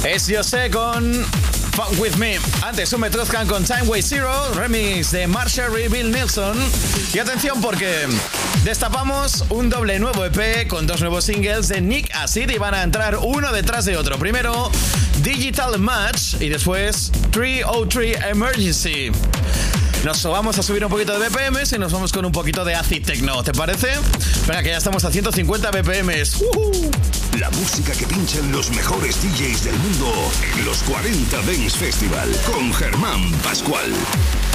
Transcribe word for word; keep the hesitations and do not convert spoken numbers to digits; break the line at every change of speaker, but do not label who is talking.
Es José con Funk With Me. Antes un Metrozcan con Time Way Zero, remix de Marshall y Bill Nilsson. Y atención porque destapamos un doble nuevo E P con dos nuevos singles de Nick Acid y van a entrar uno detrás de otro. Primero Digital Match y después tres cero tres Emergency. Nos vamos a subir un poquito de B P Ms y nos vamos con un poquito de acid techno, ¿te parece? Venga, que ya estamos a ciento cincuenta B P Ms. ¡Uh!
La música que pinchan los mejores D Js del mundo en los cuarenta Dance Festival con Germán Pascual.